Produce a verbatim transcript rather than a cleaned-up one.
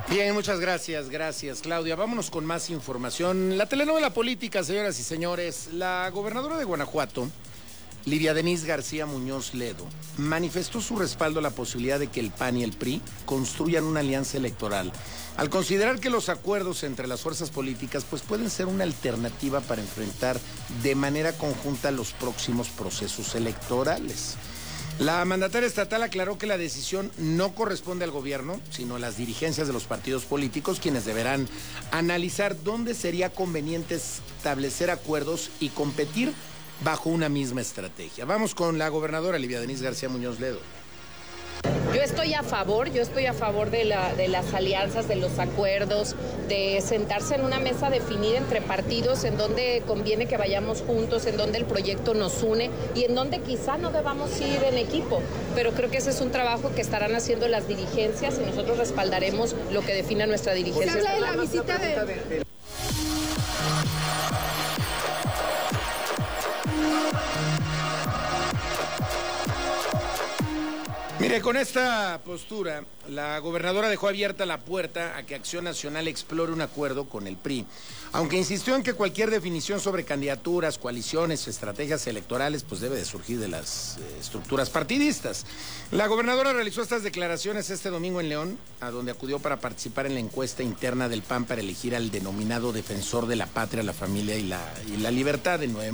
Bien, muchas gracias, gracias Claudia. Vámonos con más información. La telenovela política, señoras y señores. La gobernadora de Guanajuato, Lidia Denise García Muñoz Ledo, manifestó su respaldo a la posibilidad de que el P A N y el P R I construyan una alianza electoral, al considerar que los acuerdos entre las fuerzas políticas pues, pueden ser una alternativa para enfrentar de manera conjunta los próximos procesos electorales. La mandataria estatal aclaró que la decisión no corresponde al gobierno, sino a las dirigencias de los partidos políticos, quienes deberán analizar dónde sería conveniente establecer acuerdos y competir bajo una misma estrategia. Vamos con la gobernadora Lidia Denise García Muñoz Ledo. Yo estoy a favor, yo estoy a favor de, la, de las alianzas, de los acuerdos, de sentarse en una mesa definida entre partidos en donde conviene que vayamos juntos, en donde el proyecto nos une y en donde quizá no debamos ir en equipo. Pero creo que ese es un trabajo que estarán haciendo las dirigencias y nosotros respaldaremos lo que defina nuestra dirigencia. Se habla de la visita de... Mire, con esta postura, la gobernadora dejó abierta la puerta a que Acción Nacional explore un acuerdo con el P R I, aunque insistió en que cualquier definición sobre candidaturas, coaliciones, estrategias electorales, pues debe de surgir de las eh, estructuras partidistas. La gobernadora realizó estas declaraciones este domingo en León, a donde acudió para participar en la encuesta interna del P A N para elegir al denominado defensor de la patria, la familia y la, y la libertad de nueve